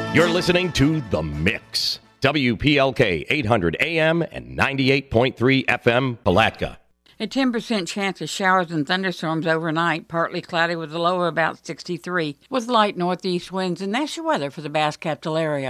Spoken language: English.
You're listening to The Mix. WPLK 800 AM and 98.3 FM, Palatka. A 10% chance of showers and thunderstorms overnight, partly cloudy with a low of about 63, with light northeast winds, and that's your weather for the Bass Capital area.